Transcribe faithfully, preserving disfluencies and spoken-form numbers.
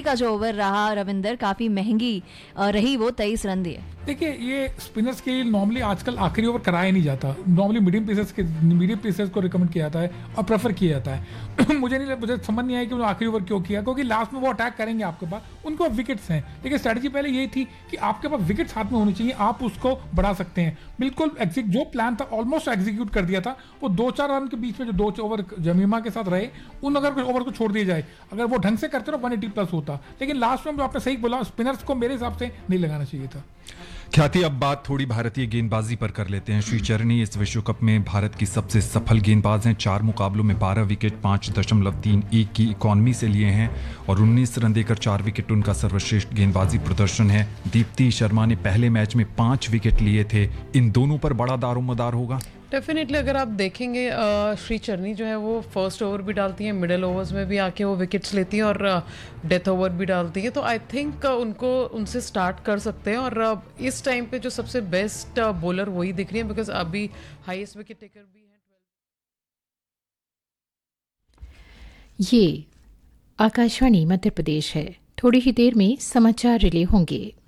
का जो ओवर रहा रविंदर, काफी महंगी अ, रही वो, तेईस रन दिए। देखिए ये स्पिनर्स के लिए नॉर्मली आजकल आखिरी ओवर कराया नहीं जाता, नॉर्मली मीडियम पेसर्स के मीडियम पेसर्स को रिकमेंड किया जाता है और प्रेफर किया जाता है। मुझे नहीं मुझे समझ नहीं आया कि उन्होंने आखिरी ओवर क्यों किया, क्योंकि लास्ट में वो अटैक करेंगे आपके पास, उनके पास विकेट्स हैं। देखिए स्ट्रैटेजी पहले यही थी कि आपके पास विकेट्स हाथ में होनी चाहिए, आप उसको बढ़ा सकते हैं। बिल्कुल एग्जिक जो प्लान था ऑलमोस्ट एग्जीक्यूट कर दिया था। वो दो चार रन के बीच में जो दो ओवर जमीमा के साथ रहे, उन अगर ओवर को छोड़ दिया जाए, अगर वो ढंग से करते तो वन एटी प्लस होता। लेकिन लास्ट में आपने सही बोला, स्पिनर्स को मेरे हिसाब से नहीं लगाना चाहिए था। ख्याति, अब बात थोड़ी भारतीय गेंदबाजी पर कर लेते हैं। श्री चरनी इस विश्व कप में भारत की सबसे सफल गेंदबाज हैं। चार मुकाबलों में बारह विकेट पाँच दशमलव तीन एक की इकॉनमी से लिए हैं और उन्नीस रन देकर चार विकेट उनका सर्वश्रेष्ठ गेंदबाजी प्रदर्शन है। दीप्ति शर्मा ने पहले मैच में पाँच विकेट लिए थे। इन दोनों पर बड़ा दारोमदार होगा। डेफिनेटली अगर आप देखेंगे श्री चरनी जो है वो फर्स्ट ओवर भी डालती हैं, मिडिल ओवर्स में भी आके वो विकेट्स लेती हैं और डेथ ओवर भी डालती हैं, तो आई थिंक उनको उनसे स्टार्ट कर सकते हैं। और इस टाइम पे जो सबसे बेस्ट बॉलर वही दिख रही है, बिकॉज अभी हाईएस्ट विकेट टेकर भी है। ये आकाशवाणी मध्य प्रदेश है। थोड़ी ही देर में समाचार रिले होंगे।